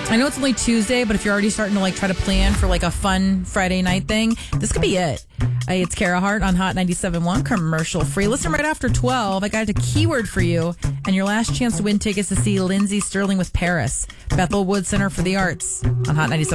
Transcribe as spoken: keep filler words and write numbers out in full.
I know it's only Tuesday, but if you're already starting to like try to plan for like a fun Friday night thing, this could be it. Uh, it's Kara Hart on Hot ninety-seven point one, commercial free. Listen right after twelve. I got a keyword for you, and your last chance to win tickets to see Lindsey Sterling with Paris, Bethel Wood Center for the Arts on Hot ninety-seven.